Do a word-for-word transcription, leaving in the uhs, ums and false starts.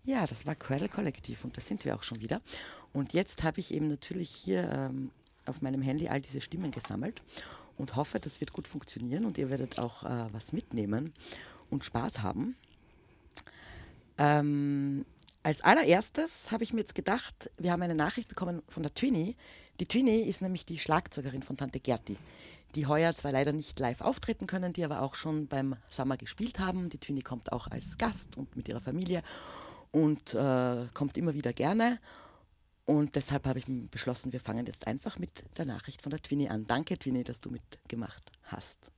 Ja, das war Cradle Kollektiv und da sind wir auch schon wieder. Und jetzt habe ich eben natürlich hier ähm, auf meinem Handy all diese Stimmen gesammelt und hoffe, das wird gut funktionieren und ihr werdet auch äh, was mitnehmen und Spaß haben. Ähm, als allererstes habe ich mir jetzt gedacht, wir haben eine Nachricht bekommen von der Twini. Die Twini ist nämlich die Schlagzeugerin von Tante Gerti, die heuer zwar leider nicht live auftreten können, die aber auch schon beim Sommer gespielt haben. Die Twini kommt auch als Gast und mit ihrer Familie und äh, kommt immer wieder gerne. Und deshalb habe ich beschlossen, wir fangen jetzt einfach mit der Nachricht von der Twini an. Danke, Twini, dass du mitgemacht hast.